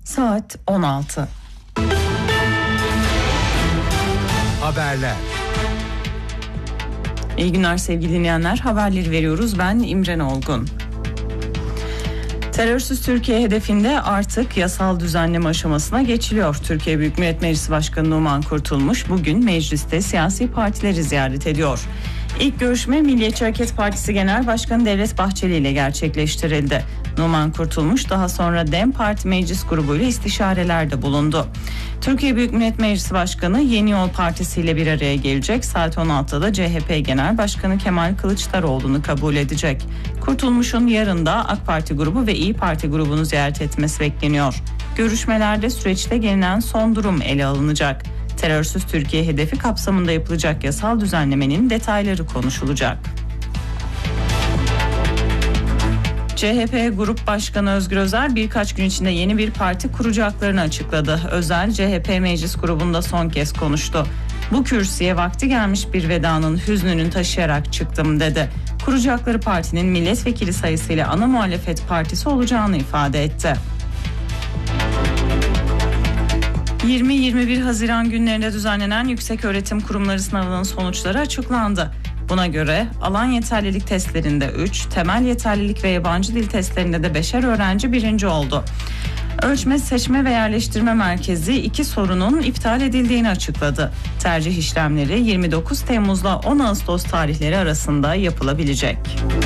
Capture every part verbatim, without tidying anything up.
Saat on altı. Haberler. İyi günler sevgili dinleyenler. Haberleri veriyoruz. Ben İmren Olgun. Terörsüz Türkiye hedefinde artık yasal düzenleme aşamasına geçiliyor. Türkiye Büyük Millet Meclisi Başkanı Numan Kurtulmuş bugün mecliste siyasi partileri ziyaret ediyor. İlk görüşme Milliyetçi Hareket Partisi Genel Başkanı Devlet Bahçeli ile gerçekleştirildi. Numan Kurtulmuş daha sonra DEM Parti Meclis Grubu ile istişarelerde bulundu. Türkiye Büyük Millet Meclisi Başkanı Yeni Yol Partisi ile bir araya gelecek. Saat on altıda C H P Genel Başkanı Kemal Kılıçdaroğlu'nu kabul edecek. Kurtulmuş'un yarın da AK Parti grubu ve İYİ Parti grubunu ziyaret etmesi bekleniyor. Görüşmelerde süreçte gelinen son durum ele alınacak. Terörsüz Türkiye hedefi kapsamında yapılacak yasal düzenlemenin detayları konuşulacak. C H P Grup Başkanı Özgür Özel birkaç gün içinde yeni bir parti kuracaklarını açıkladı. Özel, C H P Meclis Grubu'nda son kez konuştu. Bu kürsüye vakti gelmiş bir vedanın hüznünü taşıyarak çıktım dedi. Kuracakları partinin milletvekili sayısıyla ana muhalefet partisi olacağını ifade etti. yirmi yirmi bir Haziran günlerinde düzenlenen Yükseköğretim Kurumları sınavının sonuçları açıklandı. Buna göre alan yeterlilik testlerinde üç, temel yeterlilik ve yabancı dil testlerinde de beşer öğrenci birinci oldu. Ölçme, Seçme ve Yerleştirme Merkezi iki sorunun iptal edildiğini açıkladı. Tercih işlemleri yirmi dokuz Temmuz'la on Ağustos tarihleri arasında yapılabilecek.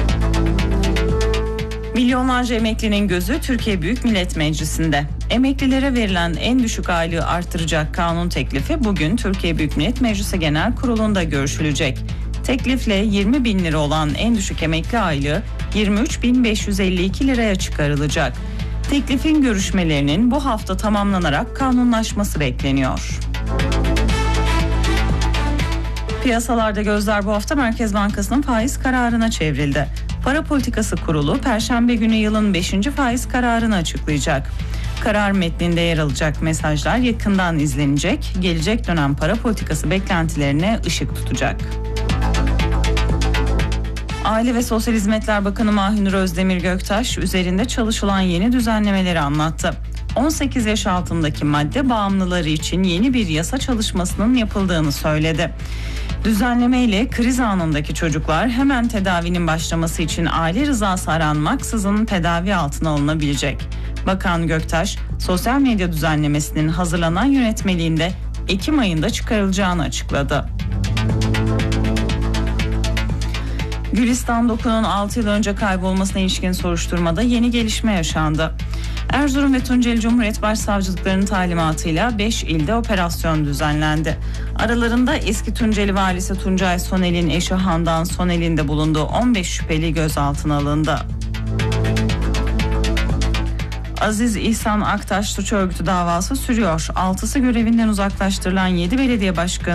Milyonlarca emeklinin gözü Türkiye Büyük Millet Meclisi'nde. Emeklilere verilen en düşük aylığı artıracak kanun teklifi bugün Türkiye Büyük Millet Meclisi Genel Kurulu'nda görüşülecek. Teklifle yirmi bin lira olan en düşük emekli aylığı yirmi üç bin beş yüz elli iki liraya çıkarılacak. Teklifin görüşmelerinin bu hafta tamamlanarak kanunlaşması bekleniyor. Piyasalarda gözler bu hafta Merkez Bankası'nın faiz kararına çevrildi. Para Politikası Kurulu Perşembe günü yılın beşinci faiz kararını açıklayacak. Karar metninde yer alacak mesajlar yakından izlenecek, gelecek dönem para politikası beklentilerine ışık tutacak. Aile ve Sosyal Hizmetler Bakanı Mahinur Özdemir Göktaş üzerinde çalışılan yeni düzenlemeleri anlattı. on sekiz yaş altındaki madde bağımlıları için yeni bir yasa çalışmasının yapıldığını söyledi. Düzenleme ile kriz anındaki çocuklar hemen tedavinin başlaması için aile rızası aranmaksızın tedavi altına alınabilecek. Bakan Göktaş, sosyal medya düzenlemesinin hazırlanan yönetmeliğinde Ekim ayında çıkarılacağını açıkladı. Gülistan Doku'nun altı yıl önce kaybolmasına ilişkin soruşturmada yeni gelişme yaşandı. Erzurum ve Tunceli Cumhuriyet Başsavcılıklarının talimatıyla beş ilde operasyon düzenlendi. Aralarında eski Tunceli Valisi Tuncay Sonel'in eşi Handan Sonel'in de bulunduğu on beş şüpheli gözaltına alındı. Aziz İhsan Aktaş suç örgütü davası sürüyor. Altısı görevinden uzaklaştırılan yedi belediye başkanı